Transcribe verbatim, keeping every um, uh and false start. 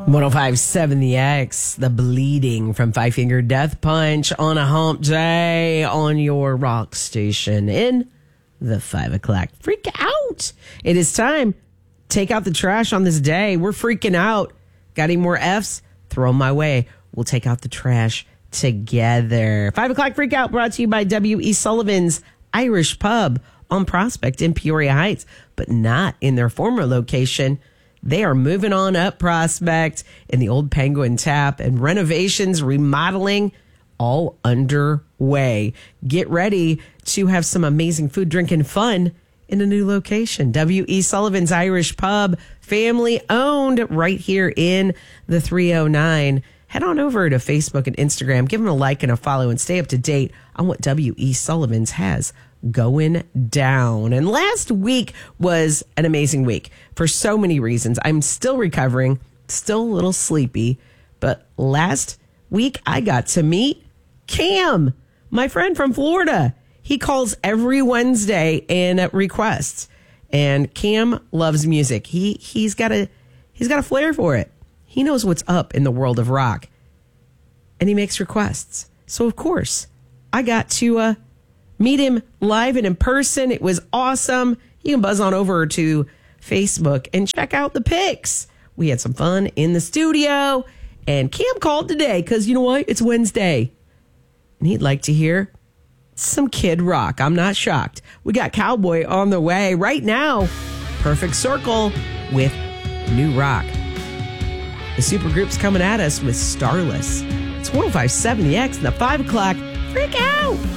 one oh five point seven The X, The Bleeding from Five Finger Death Punch on a hump day on your rock station in the five o'clock freak out. It is time. Take out the trash on this day. We're freaking out. Got any more F's? Throw them my way. We'll take out the trash together. Five o'clock freak out brought to you by W E. Sullivan's Irish Pub on Prospect in Peoria Heights, but not in their former location. They are moving on up Prospect in the old Penguin Tap, and renovations, remodeling, all underway. Get ready to have some amazing food, drink, and fun in a new location. W E. Sullivan's Irish Pub, family owned, right here in the three oh nine. Head on over to Facebook and Instagram. Give them a like and a follow and stay up to date on what W E. Sullivan's has going down. And last week was an amazing week for so many reasons. I'm still recovering, still a little sleepy, but last week I got to meet Cam, my friend from Florida. He calls every Wednesday and requests, and Cam loves music. He he's got a he's got a flair for it. He knows what's up in the world of rock, and he makes requests. So of course I got to uh meet him live and in person. It was awesome. You can buzz on over to Facebook and check out the pics. We had some fun in the studio, and Cam called today because you know what? It's Wednesday, and he'd like to hear some Kid Rock. I'm not shocked. We got Cowboy on the way right now. Perfect Circle with New Rock. The supergroup's coming at us with Starless. It's one oh five point seven The X and the five o'clock freak out.